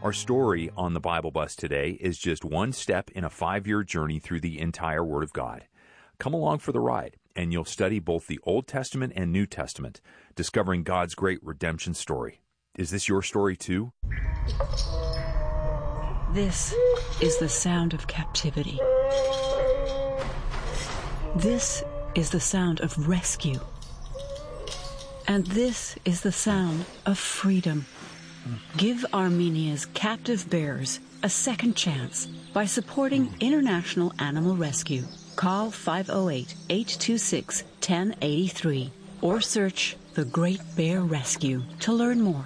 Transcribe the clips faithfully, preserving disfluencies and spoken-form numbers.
Our story on the Bible Bus today is just one step in a five-year journey through the entire Word of God. Come along for the ride, and you'll study both the Old Testament and New Testament, discovering God's great redemption story. Is this your story too? This is the sound of captivity. This is the sound of rescue. And this is the sound of freedom. Give Armenia's captive bears a second chance by supporting International Animal Rescue. Call five oh eight, eight two six, one oh eight three or search The Great Bear Rescue to learn more.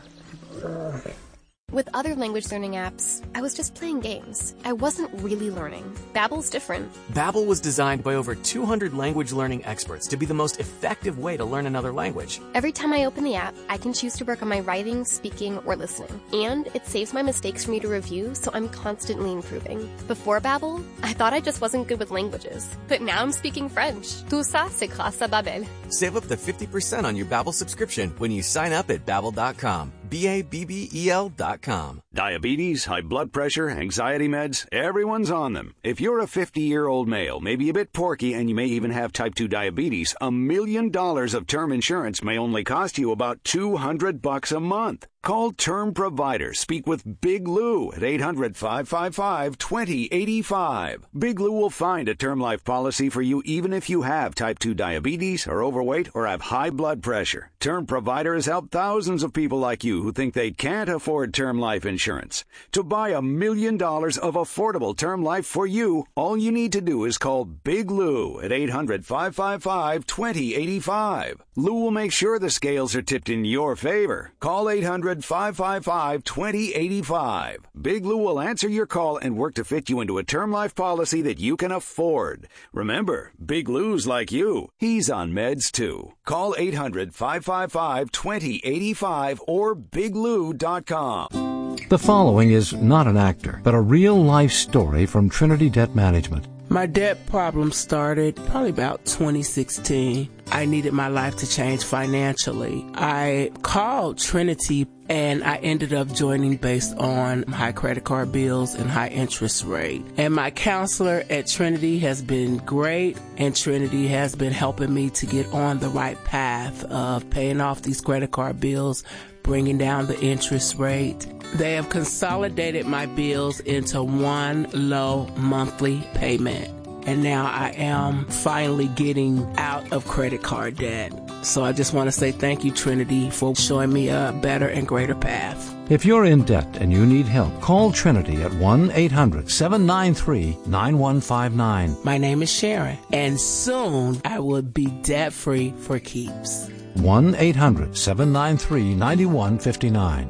With other language learning apps, I was just playing games. I wasn't really learning. Babbel's different. Babbel was designed by over two hundred language learning experts to be the most effective way to learn another language. Every time I open the app, I can choose to work on my writing, speaking, or listening. And it saves my mistakes for me to review, so I'm constantly improving. Before Babbel, I thought I just wasn't good with languages. But now I'm speaking French. Tout ça, c'est grâce à Babbel. Save up to fifty percent on your Babbel subscription when you sign up at Babbel dot com. B A B B E L dot com. Diabetes, high blood pressure, anxiety meds, everyone's on them. If you're a fifty-year-old male, maybe a bit porky, and you may even have type two diabetes, a million dollars of term insurance may only cost you about two hundred bucks a month. Call Term Provider. Speak with Big Lou at eight hundred, five five five, two oh eight five. Big Lou will find a term life policy for you even if you have type two diabetes, are overweight, or have high blood pressure. Term Provider has helped thousands of people like you who think they can't afford term life insurance. To buy a million dollars of affordable term life for you, all you need to do is call Big Lou at eight hundred, five five five, two oh eight five. Lou will make sure the scales are tipped in your favor. Call eight hundred, five five five, two oh eight five. Big Lou will answer your call and work to fit you into a term life policy that you can afford. Remember, Big Lou's like you. He's on meds too. Call eight hundred, five five five, two oh eight five or big lou dot com. The following is not an actor, but a real-life story from Trinity Debt Management. My debt problem started probably about twenty sixteen. I needed my life to change financially. I called Trinity and I ended up joining based on high credit card bills and high interest rate. And my counselor at Trinity has been great, and Trinity has been helping me to get on the right path of paying off these credit card bills, bringing down the interest rate. They have consolidated my bills into one low monthly payment. And now I am finally getting out of credit card debt. So I just want to say thank you, Trinity, for showing me a better and greater path. If you're in debt and you need help, call Trinity at one eight hundred, seven nine three, nine one five nine. My name is Sharon, and soon I will be debt-free for keeps. one eight hundred, seven nine three, nine one five nine.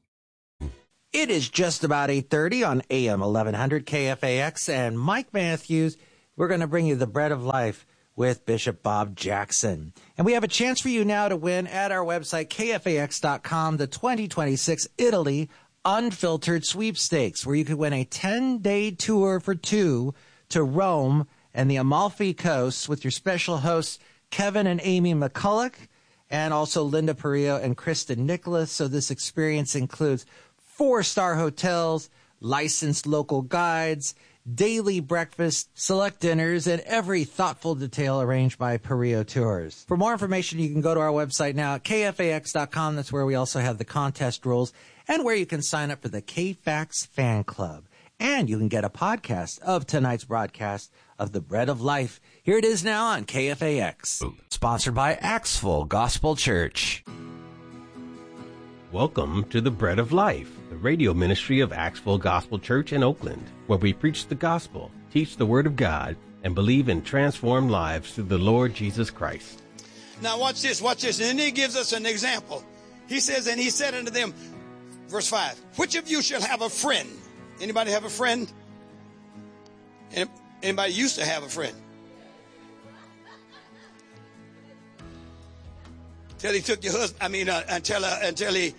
It is just about eight thirty on A M eleven hundred K F A X, and Mike Matthews, we're going to bring you the Bread of Life with Bishop Bob Jackson. And we have a chance for you now to win at our website, K F A X dot com, the twenty twenty-six Italy Unfiltered Sweepstakes, where you could win a ten-day tour for two to Rome and the Amalfi Coast with your special hosts, Kevin and Amy McCulloch, and also Linda Perillo and Kristen Nicholas. So this experience includes four-star hotels, licensed local guides, daily breakfast, select dinners, and every thoughtful detail arranged by Perillo Tours. For more information, you can go to our website now at K F A X dot com. That's where we also have the contest rules and where you can sign up for the K-Fax fan club. And you can get a podcast of tonight's broadcast of The Bread of Life. Here it is now on K F A X. Sponsored by Axville Gospel Church. Welcome to The Bread of Life, the radio ministry of Axville Gospel Church in Oakland, where we preach the gospel, teach the word of God, and believe in transformed lives through the Lord Jesus Christ. Now watch this, watch this. And then he gives us an example. He says, and he said unto them, verse five, which of you shall have a friend? Anybody have a friend? Anybody used to have a friend? Until he took your husband, I mean, uh, until, uh, until he,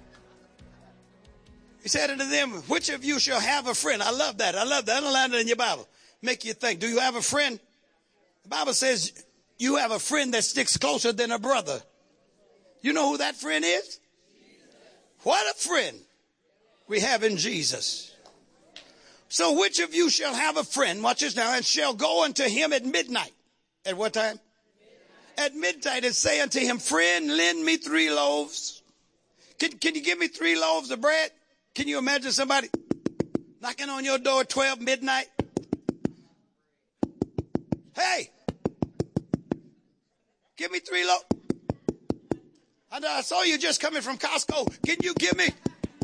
he said unto them, which of you shall have a friend? I love that. I love that. Underline it in your Bible. Make you think. Do you have a friend? The Bible says you have a friend that sticks closer than a brother. You know who that friend is? What a friend. we have in Jesus. So which of you shall have a friend, watch this now, and shall go unto him at midnight? At what time? Midnight. At midnight, and say unto him, friend, lend me three loaves. Can, can you give me three loaves of bread? Can you imagine somebody knocking on your door at twelve midnight? Hey, give me three loaves. I saw you just coming from Costco. Can you give me?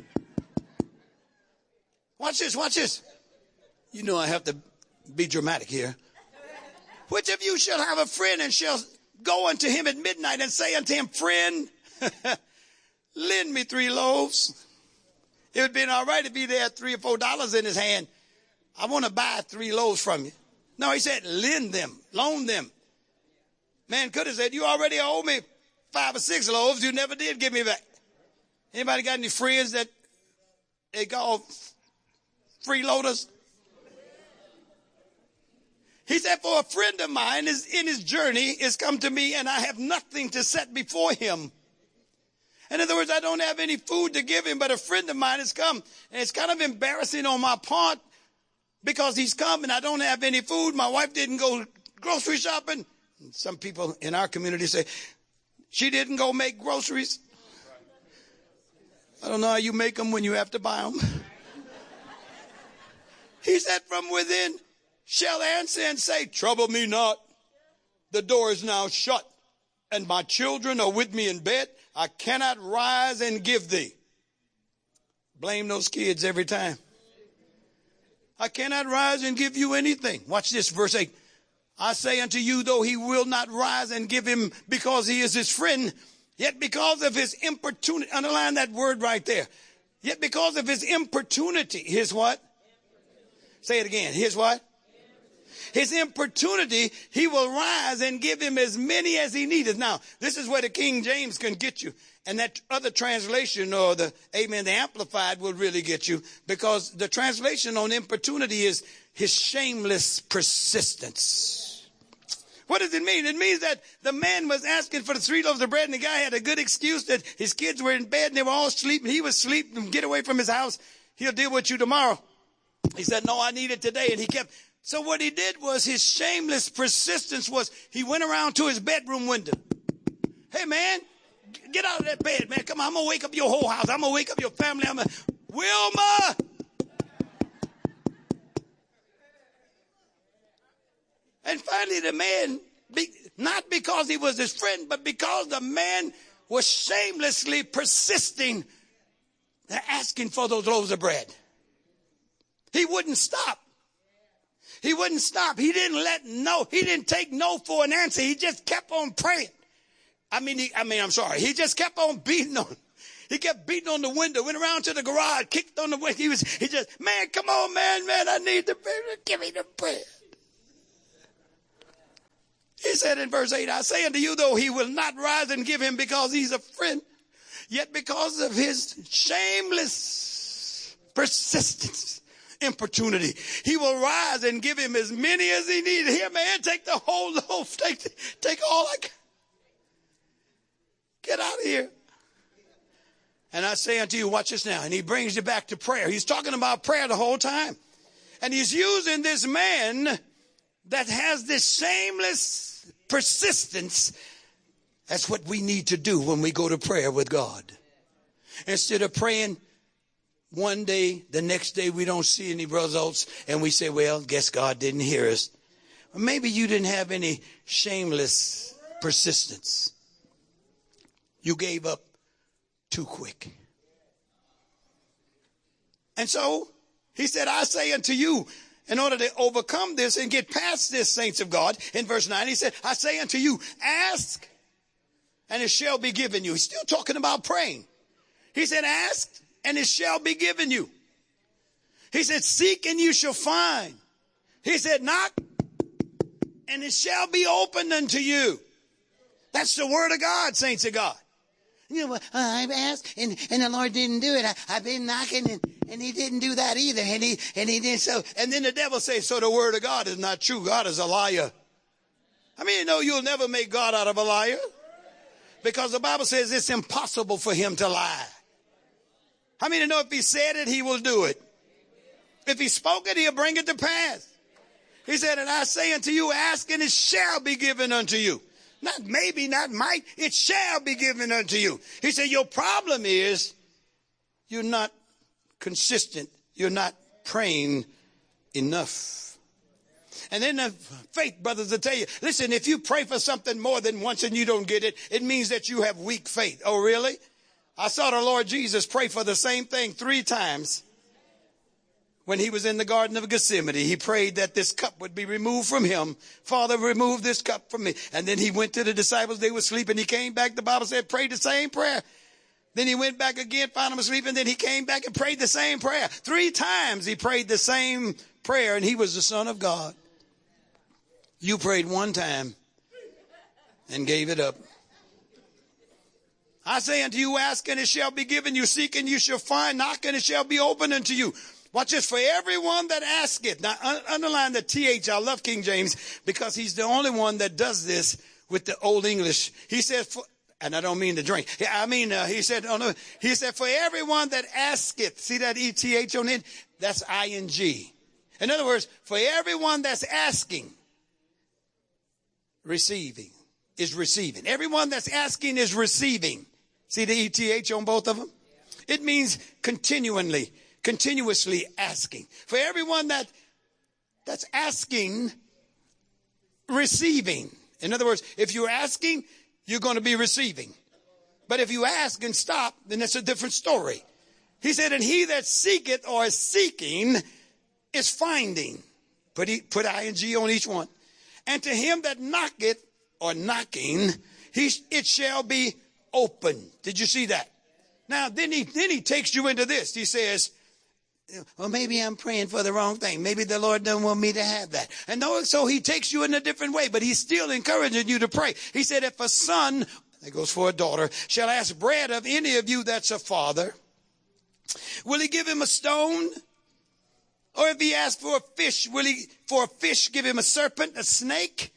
Watch this, watch this. You know I have to be dramatic here. Which of you shall have a friend and shall go unto him at midnight and say unto him, friend, lend me three loaves. It would have been all right if he had three or four dollars in his hand. I want to buy three loaves from you. No, he said, lend them, loan them. Man could have said, you already owe me five or six loaves. You never did give me back. Anybody got any friends that they call freeloaders? He said, for a friend of mine is in his journey is come to me, and I have nothing to set before him. In other words, I don't have any food to give him, but a friend of mine has come. And it's kind of embarrassing on my part because he's come and I don't have any food. My wife didn't go grocery shopping. Some people in our community say, she didn't go make groceries. I don't know how you make them when you have to buy them. He said, from within shall answer and say, trouble me not. The door is now shut, and my children are with me in bed. I cannot rise and give thee. Blame those kids every time. I cannot rise and give you anything. Watch this, verse eight. I say unto you, though he will not rise and give him because he is his friend, yet because of his importunity, underline that word right there. Yet because of his importunity, his what? Say it again. His what? His importunity, he will rise and give him as many as he needeth. Now, this is where the King James can get you. And that other translation, or the, amen, the Amplified will really get you, because the translation on importunity is his shameless persistence. What does it mean? It means that the man was asking for the three loaves of bread, and the guy had a good excuse that his kids were in bed and they were all asleep, and he was asleep, and get away from his house. He'll deal with you tomorrow. He said, no, I need it today. And he kept, so what he did was his shameless persistence was he went around to his bedroom window. Hey, man, get out of that bed, man. Come on, I'm going to wake up your whole house. I'm going to wake up your family. I'm gonna, Wilma. And finally the man, not because he was his friend, but because the man was shamelessly persisting, asking for those loaves of bread. He wouldn't stop. He wouldn't stop. He didn't let no, he didn't take no for an answer. He just kept on praying. I mean, he, I mean, I'm sorry. He just kept on beating on. He kept beating on the window, went around to the garage, kicked on the window. He was, he just, man, come on, man, man, I need the bread. Give me the bread. He said in verse eight, I say unto you, though he will not rise and give him because he's a friend, yet because of his shameless persistence, importunity, he will rise and give him as many as he needs. Here, man, take the whole loaf. Take, take all I can. Get out of here. And I say unto you, watch this now. And he brings you back to prayer. He's talking about prayer the whole time. And he's using this man that has this shameless persistence. That's what we need to do when we go to prayer with God. Instead of praying one day, the next day we don't see any results, and we say, well, guess God didn't hear us. Or maybe you didn't have any shameless persistence. You gave up too quick. And so he said, I say unto you, in order to overcome this and get past this, saints of God, in verse nine, he said, I say unto you, ask and it shall be given you. He's still talking about praying. He said, ask and it shall be given you. He said, seek and you shall find. He said, knock and it shall be opened unto you. That's the word of God, saints of God. You know, uh, I've asked and, and the Lord didn't do it. I, I've been knocking and, and he didn't do that either. And he, and he did so. And then the devil says, so the word of God is not true. God is a liar. I mean, you know, you'll never make God out of a liar, because the Bible says it's impossible for him to lie. How many know if he said it, he will do it? If he spoke it, he'll bring it to pass. He said, and I say unto you, ask and it shall be given unto you. Not maybe, not might, it shall be given unto you. He said, your problem is you're not consistent. You're not praying enough. And then the faith brothers will tell you, listen, if you pray for something more than once and you don't get it, it means that you have weak faith. Oh, really? I saw the Lord Jesus pray for the same thing three times. When he was in the Garden of Gethsemane, he prayed that this cup would be removed from him. Father, remove this cup from me. And then he went to the disciples. They were sleeping. He came back. The Bible said, prayed the same prayer. Then he went back again, found them asleep. And then he came back and prayed the same prayer. Three times he prayed the same prayer. And he was the Son of God. You prayed one time and gave it up. I say unto you, ask and it shall be given you. Seek and you shall find. Knock and it shall be opened unto you. Watch this. For everyone that asketh. Now, un- underline the T H. I love King James because he's the only one that does this with the Old English. He says, for, and I don't mean to drink. I mean, uh, he said, oh no, he said, for everyone that asketh. See that E T H on it? That's I N G. In other words, for everyone that's asking, receiving is receiving. Everyone that's asking is receiving. See the E T H on both of them? It means continually. Continuously asking. For everyone that that's asking, receiving. In other words, if you're asking, you're going to be receiving. But if you ask and stop, then that's a different story. He said, and he that seeketh or is seeking is finding. Put, he, put I N G on each one. And to him that knocketh or knocking, he, it shall be open. Did you see that? Now, then he, then he takes you into this. He says, well, maybe I'm praying for the wrong thing. Maybe the Lord doesn't want me to have that. And so he takes you in a different way, but he's still encouraging you to pray. He said, if a son, that goes for a daughter, shall ask bread of any of you that's a father, will he give him a stone? Or if he asks for a fish, will he for a fish give him a serpent, a snake?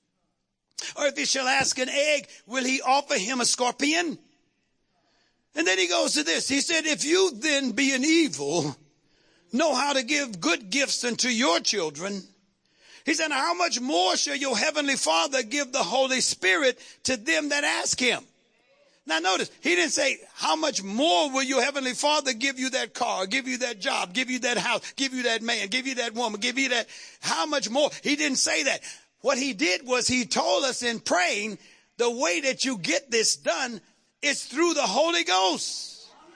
Or if he shall ask an egg, will he offer him a scorpion? And then he goes to this. He said, if you then being evil know how to give good gifts unto your children, he said, how much more shall your heavenly Father give the Holy Spirit to them that ask him? Now notice, he didn't say, how much more will your heavenly Father give you that car, give you that job, give you that house, give you that man, give you that woman, give you that, how much more? He didn't say that. What he did was he told us in praying, the way that you get this done is through the Holy Ghost.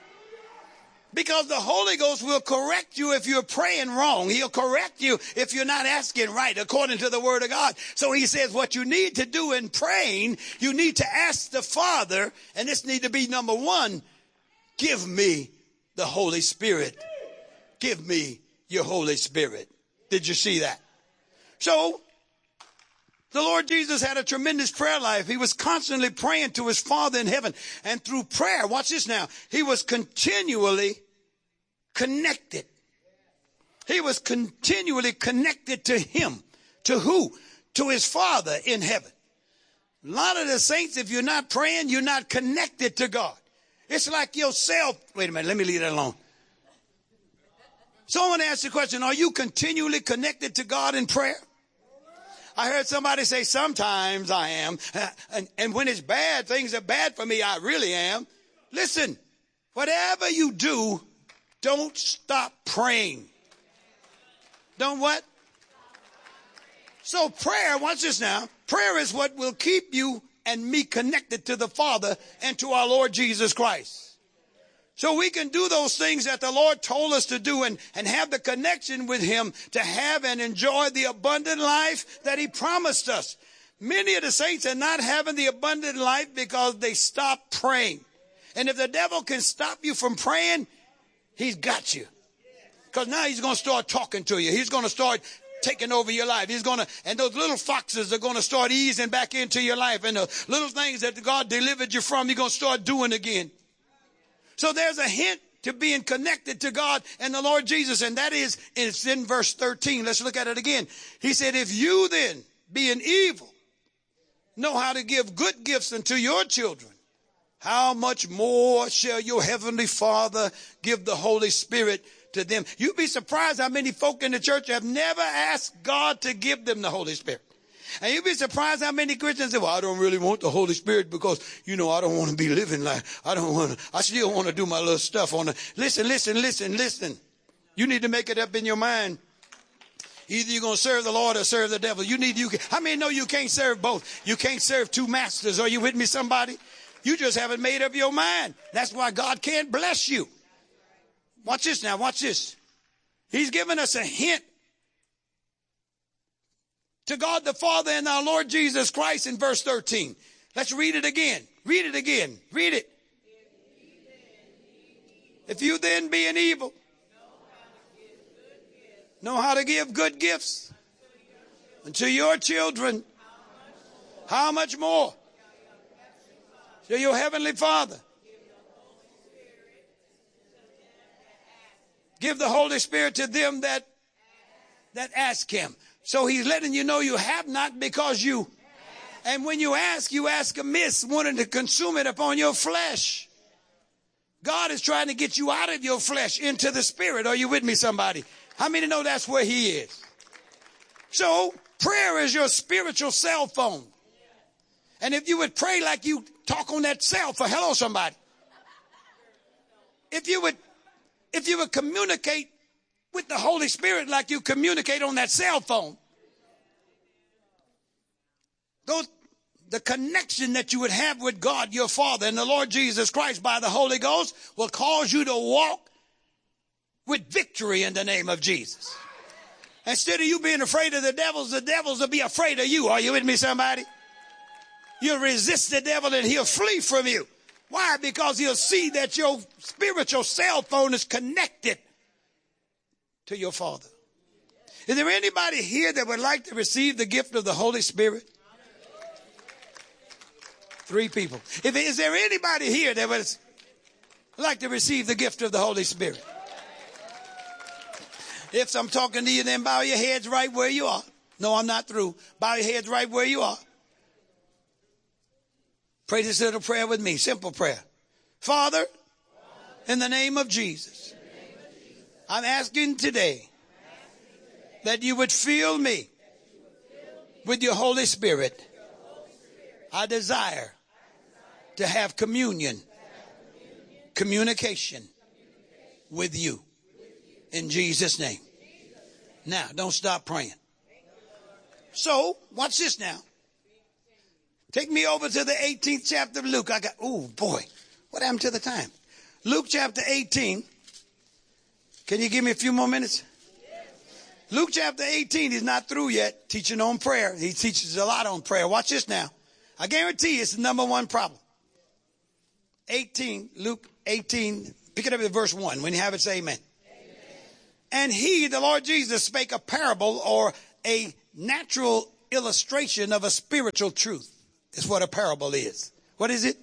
Because the Holy Ghost will correct you if you're praying wrong. He'll correct you if you're not asking right according to the Word of God. So he says what you need to do in praying, you need to ask the Father, and this need to be number one, give me the Holy Spirit. Give me your Holy Spirit. Did you see that? So the Lord Jesus had a tremendous prayer life. He was constantly praying to his Father in heaven. And through prayer, watch this now, he was continually connected. He was continually connected to him. To who? To his Father in heaven. A lot of the saints, if you're not praying, you're not connected to God. It's like yourself. Wait a minute, let me leave that alone. Someone asked the question, are you continually connected to God in prayer? I heard somebody say, sometimes I am. And, and when it's bad, things are bad for me, I really am. Listen, whatever you do, don't stop praying. Don't what? So prayer, watch this now. Prayer is what will keep you and me connected to the Father and to our Lord Jesus Christ. So we can do those things that the Lord told us to do and, and have the connection with him to have and enjoy the abundant life that he promised us. Many of the saints are not having the abundant life because they stopped praying. And if the devil can stop you from praying, he's got you. Because now he's going to start talking to you. He's going to start taking over your life. He's going to, and those little foxes are going to start easing back into your life. And the little things that God delivered you from, you're going to start doing again. So there's a hint to being connected to God and the Lord Jesus. And that is, it's in verse thirteen. Let's look at it again. He said, if you then, being evil, know how to give good gifts unto your children, how much more shall your heavenly Father give the Holy Spirit to them? You'd be surprised how many folk in the church have never asked God to give them the Holy Spirit. And you'd be surprised how many Christians say, well, I don't really want the Holy Spirit because, you know, I don't want to be living like, I don't want to, I still want to do my little stuff on the, listen, listen, listen, listen. You need to make it up in your mind. Either you're going to serve the Lord or serve the devil. You need, you can, how many know you can't serve both? You can't serve two masters. Are you with me, somebody? You just haven't made up your mind. That's why God can't bless you. Watch this now, watch this. He's given us a hint to God the Father and our Lord Jesus Christ in verse thirteen. Let's read it again. Read it again. Read it. If you then being evil, know how to give good gifts unto your children, how much more shall your heavenly Father give the Holy Spirit to them that that ask him? So he's letting you know you have not because you, and when you ask, you ask amiss, wanting to consume it upon your flesh. God is trying to get you out of your flesh into the spirit. Are you with me, somebody? How many know that's where he is? So prayer is your spiritual cell phone. And if you would pray like you talk on that cell phone, hello, somebody. If you would, if you would communicate with the Holy Spirit like you communicate on that cell phone, those, the connection that you would have with God, your Father, and the Lord Jesus Christ by the Holy Ghost will cause you to walk with victory in the name of Jesus. Instead of you being afraid of the devils, the devils will be afraid of you. Are you with me, somebody? You'll resist the devil and he'll flee from you. Why? Because he'll see that your spiritual cell phone is connected to your Father. Is there anybody here that would like to receive the gift of the Holy Spirit? Three people. If, is there anybody here that would like to receive the gift of the Holy Spirit? If I'm talking to you, then bow your heads right where you are. No, I'm not through. Bow your heads right where you are. Pray this little prayer with me. Simple prayer. Father, in the name of Jesus, I'm asking today that you would fill me with your Holy Spirit. I desire to have communion, communication with you. In Jesus' name. Now, don't stop praying. So, watch this now. Take me over to the eighteenth chapter of Luke. I got, oh boy, what happened to the time? Luke chapter eighteen. Can you give me a few more minutes? Luke chapter eighteen, he's not through yet teaching on prayer. He teaches a lot on prayer. Watch this now. I guarantee you it's the number one problem. eighteen, Luke eighteen, pick it up at verse one. When you have it, say amen. Amen. And he, the Lord Jesus, spake a parable or a natural illustration of a spiritual truth. That's what a parable is. What is it?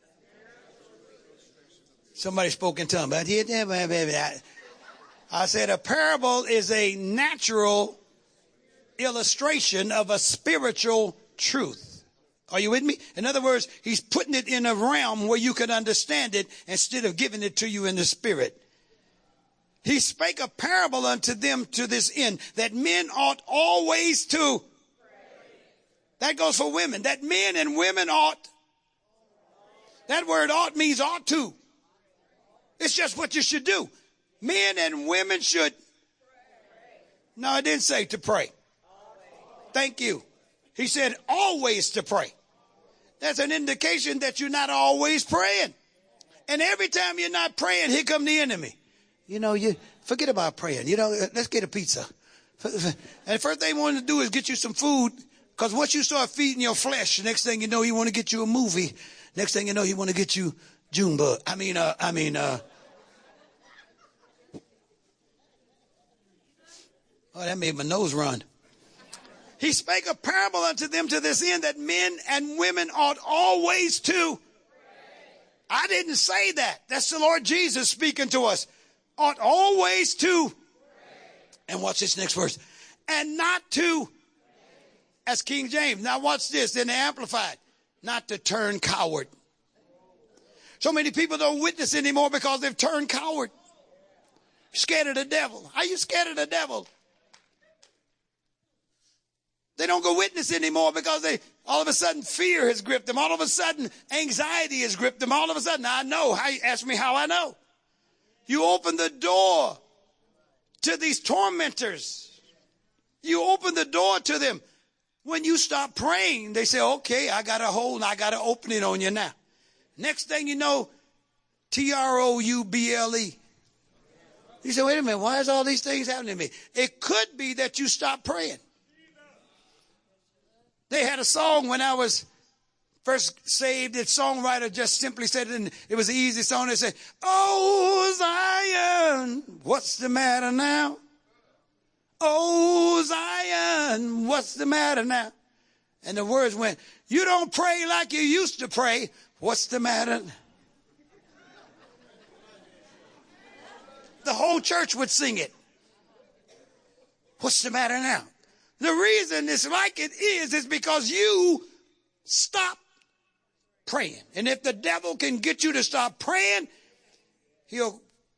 Somebody spoke in tongues. I said a parable is a natural illustration of a spiritual truth. Are you with me? In other words, he's putting it in a realm where you can understand it instead of giving it to you in the spirit. He spake a parable unto them to this end, that men ought always to. That goes for women. That men and women ought. That word ought means ought to. It's just what you should do. Men and women should. No, I didn't say to pray. Thank you. He said always to pray. That's an indication that you're not always praying. And every time you're not praying, here come the enemy. You know, you forget about praying. You know, let's get a pizza. And the first thing he wanted to do is get you some food. Because once you start feeding your flesh, the next thing you know, he want to get you a movie. Next thing you know, he want to get you Junebug. I mean, uh, I mean, uh, oh, that made my nose run. He spake a parable unto them to this end, that men and women ought always to. I didn't say that. That's the Lord Jesus speaking to us. Ought always to. And watch this next verse. And not to. That's King James. Now watch this in the Amplified. Not to turn coward. So many people don't witness anymore because they've turned coward. Scared of the devil. Are you scared of the devil? They don't go witness anymore because they all of a sudden fear has gripped them. All of a sudden anxiety has gripped them. All of a sudden I know. How, ask me how I know. You open the door to these tormentors. You open the door to them. When you stop praying, they say, okay, I got a hold, I got an opening on you now. Next thing you know, T R O U B L E. You say, wait a minute, why is all these things happening to me? It could be that you stopped praying. They had a song when I was first saved. The songwriter just simply said it, and it was an easy song. They said, oh, Zion, what's the matter now? Oh, Zion, what's the matter now? And the words went, you don't pray like you used to pray. What's the matter? The whole church would sing it. What's the matter now? The reason it's like it is, is because you stop praying. And if the devil can get you to stop praying, he'll,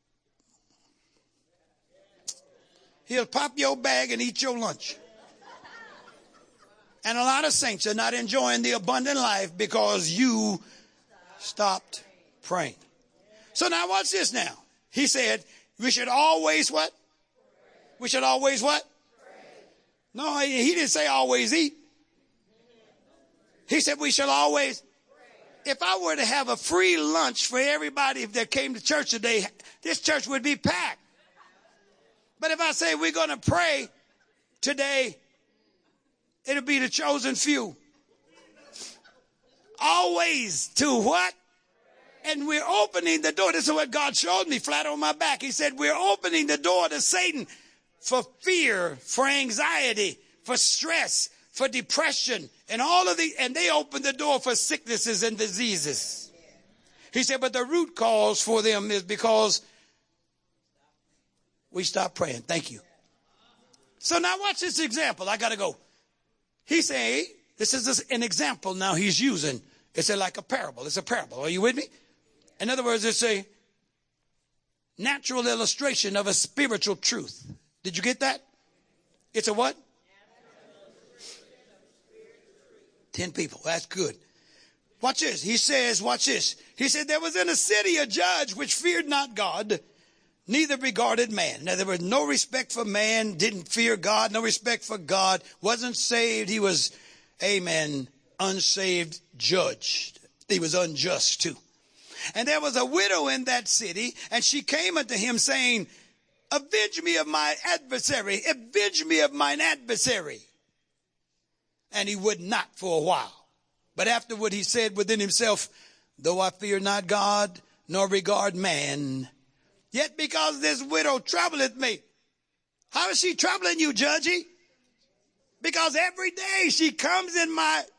he'll pop your bag and eat your lunch. And a lot of saints are not enjoying the abundant life because you stopped praying. So now watch this now. He said, we should always what? We should always what? No, he didn't say always eat. He said we should always. If I were to have a free lunch for everybody that came to church today, this church would be packed. But if I say we're going to pray today, it'll be the chosen few. Always to what? And we're opening the door. This is what God showed me flat on my back. He said we're opening the door to Satan for fear, for anxiety, for stress, for depression, and all of the, and they opened the door for sicknesses and diseases. He said, but the root cause for them is because we stopped praying. Thank you. So now watch this example. I got to go. He say, this is an example now he's using. It's a, like a parable. It's a parable. Are you with me? In other words, it's a natural illustration of a spiritual truth. Did you get that? It's a what? Ten people. That's good. Watch this. He says, watch this. He said, there was in a city a judge which feared not God, neither regarded man. Now, there was no respect for man, didn't fear God, no respect for God, wasn't saved. He was, amen, unsaved judge. He was unjust too. And there was a widow in that city, and she came unto him saying, avenge me of my adversary, avenge me of mine adversary. And he would not for a while. But afterward he said within himself, though I fear not God, nor regard man, yet because this widow troubleth me. How is she troubling you, judgy? Because every day she comes in my